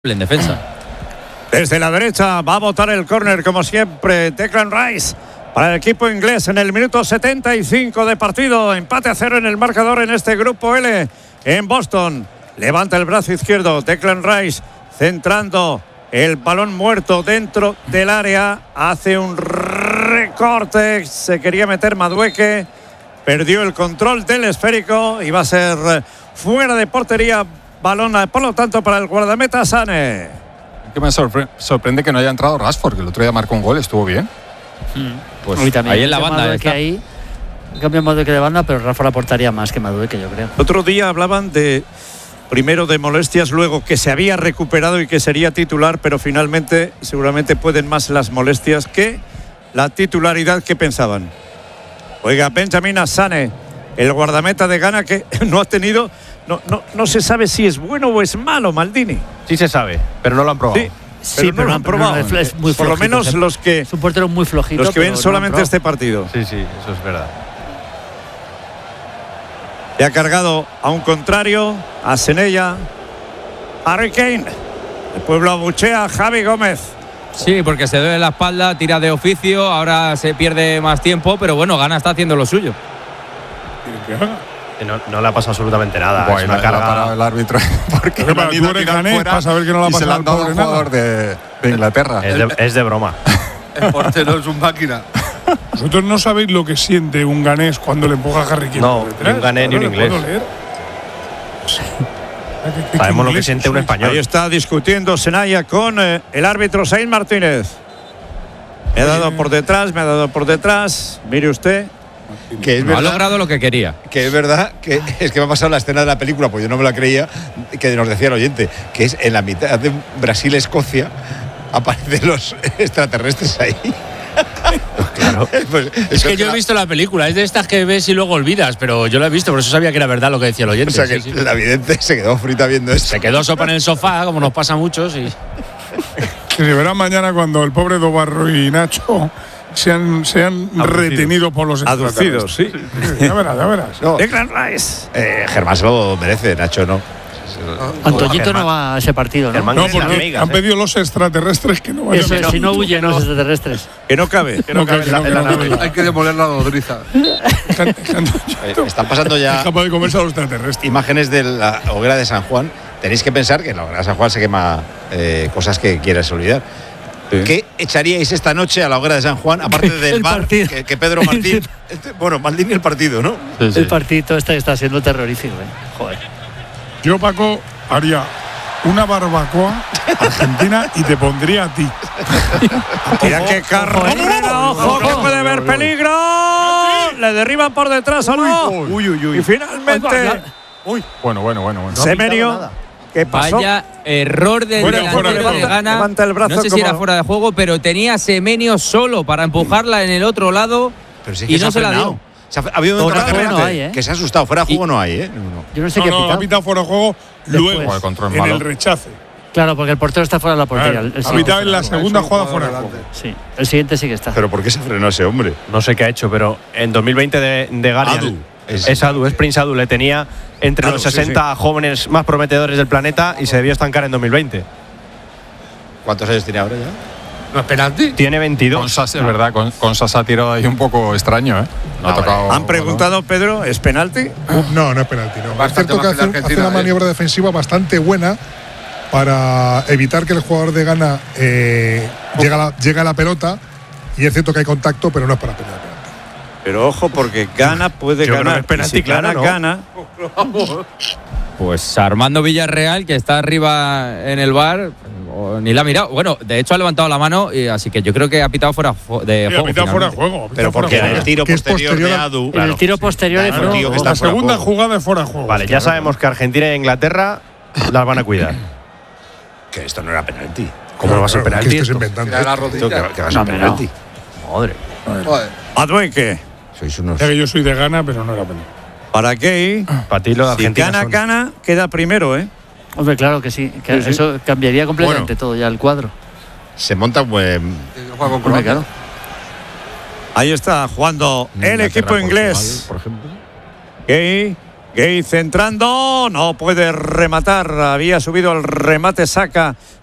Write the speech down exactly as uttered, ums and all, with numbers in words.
en defensa. Desde la derecha va a botar el córner como siempre Declan Rice para el equipo inglés en el minuto setenta y cinco de partido. Empate a cero en el marcador en este grupo L en Boston. Levanta el brazo izquierdo Declan Rice centrando el balón muerto dentro del área. Hace un recorte, se quería meter Madueke, perdió el control del esférico y va a ser fuera de portería. Balón, por lo tanto, para el guardameta Sané. Que me sorpre- sorprende que no haya entrado Rashford, que el otro día marcó un gol, estuvo bien. Mm. Pues ahí en la banda que ahí cambia Madueke de banda, pero Rashford aportaría más que Madueke, yo creo. Otro día hablaban de primero de molestias, luego que se había recuperado y que sería titular, pero finalmente seguramente pueden más las molestias que la titularidad que pensaban. Oiga, Benjamin Sané, el guardameta de Ghana, que no ha tenido, no, no, no se sabe si es bueno o es malo, Maldini. Sí se sabe, pero no lo han probado. Sí, Sí, pero, pero no lo han probado. no, es muy Por lo flojito, menos ¿eh? los que, Es un portero muy flojito. los que ven pero solamente no han este partido. Sí, sí, eso es verdad. Le ha cargado a un contrario, a Senella, Harry Kane. El pueblo abuchea a Javi Gómez. Sí, porque se duele la espalda, tira de oficio, ahora se pierde más tiempo, pero bueno, Ghana está haciendo lo suyo. No, no le ha pasado absolutamente nada. Buah, es y una la, carga. la ha parado el árbitro porque Pero le han tú ido a eres tirar ganés fuera para saber que no le ha y se pasado la han al dado a un pobre nada. jugador de, de Inglaterra. Es de, es de broma. El portero es un máquina. Vosotros no sabéis lo que siente un ganés cuando le empuja a Harry Kane. No, por detrás. ni un ganés ni un ¿Le inglés. puedo leer? ¿Qué- qué Sabemos lo que inglés siente un sois? español. Ahí está discutiendo Senaya con eh, el árbitro Saín Martínez. Me ha dado por detrás, me ha dado por detrás. Mire usted. Que es No ha verdad, logrado lo que quería. que es verdad que es que me ha pasado la escena de la película, pues yo no me la creía, que nos decía el oyente, que es en la mitad de Brasil-Escocia, aparecen los extraterrestres ahí. Claro. Pues, Es que yo he visto la película, es de estas que ves y luego olvidas, pero yo la he visto, por eso sabía que era verdad lo que decía el oyente. O sea que Sí, sí. la vidente se quedó frita viendo esto. Se quedó sopa en el sofá, como nos pasa a muchos. Y... Que se verá mañana cuando el pobre Dobarro y Nacho sean, sean retenidos por los Aducidos, sí. extraterrestres. Ya verás, ya verás. No, Declan Rice. eh, Germán se lo merece, Nacho no. Antoñito no va a ese partido, ¿no? Germán No, Tiene porque amigas, han ¿eh? pedido los extraterrestres que no vayan Eso es, a si no huyen los extraterrestres. Que no cabe. No, que- que no, que no, que no. Hay que demoler la nodriza. Que- que Antoñito Eh, están pasando es ya capaz de comerse a los extraterrestres. imágenes de la hoguera de San Juan. Tenéis que pensar que en la hoguera de San Juan se quema eh, cosas que quieres olvidar. Sí. ¿Qué echaríais esta noche a la hoguera de San Juan, aparte del El bar partido. que, que Pedro Martín? Este- bueno, Maldini el partido, ¿no? El partido este está siendo terrorífico, ¿eh? Joder. Yo, Paco, haría una barbacoa argentina y te pondría a ti. Mira qué carrera, ojo, que puede haber peligro. Le derriban por detrás o no. Uy, uy, uy. Y finalmente, Bueno, bueno, bueno, bueno. Semerio. ¿Qué pasó? Vaya error del Fuera, delantero fuera de de juego. Ghana. Levanta el brazo No sé si como- era fuera de juego, pero tenía a Semenyo solo para empujarla en el otro lado Pero si es y que no ha se la frenado. dio. Se ha, ha habido un Fuera de momento juego no hay, ¿eh? que se ha asustado. Fuera de juego no hay, ¿eh? No, no. Yo no sé No, qué no, ha ha pitado. pitado fuera de juego luego, Joder, control en malo. el rechace. Claro, porque el portero está fuera de la portería. Claro, El- el ha siguiente pitado en la está. segunda jugada fuera de juego. Sí, el siguiente sí que está. Pero ¿por qué se frenó ese hombre? No sé qué ha hecho, pero en dos mil veinte de, de Ghana. Adu. Es, es Adu, es Prince Adu. Le tenía entre Adu, los sí, sesenta jóvenes más prometedores del planeta y se debió estancar en dos mil veinte. ¿Cuántos años tiene ahora ya? ¿No es penalti? Tiene Con veintidós. Sasa, es verdad, con, con Sasa tiró ahí un poco extraño, ¿eh? No ha tocado. Han preguntado, Pedro, ¿es penalti? No, no es penalti. No. Es Bastante cierto que más que hace, la hace Argentina, una ¿eh? maniobra defensiva bastante buena para evitar que el jugador de Ghana eh, llegue, a la, llegue a la pelota. Y es cierto que hay contacto, pero no es para pelear penalti. Pero ojo, porque Gana puede Yo creo ganar. que es penalti, Y si Ghana claro, ¿no? gana, Pues Armando Villarreal, que está arriba en el bar, o ni la ha mirado. Bueno, de hecho ha levantado la mano, y así que yo creo que ha pitado fuera fu- de Sí, ha juego. pitado fuera de finalmente. juego. ha pitado Pero fuera porque de en juego. el tiro Que es posterior de posterior a- Adu. En el tiro posterior Claro, de fuera. tío, que de está La juego. fuera de segunda juego. jugada de fuera de juego. Vale, ya sabemos que Argentina e Inglaterra las van a cuidar. Que esto no era penalti. ¿Cómo no va a ser Claro, penalti? que estés esto? inventando. Esto que, que va a ser No, hombre, penalti. Madre. Madueke, Sois unos. Ya que yo soy de Ghana, pero no era penalti. ¿para qué? Para ti lo de Si Argentina gana, son- gana, queda primero, ¿eh? Hombre, claro que sí. Que Sí, sí. Eso cambiaría completamente Bueno. todo ya el cuadro. Se monta un buen. Hombre, claro. Ahí está jugando el Inglaterra, equipo Portugal, inglés. por ejemplo. Gay Gay centrando, no puede rematar. Había subido el remate Saka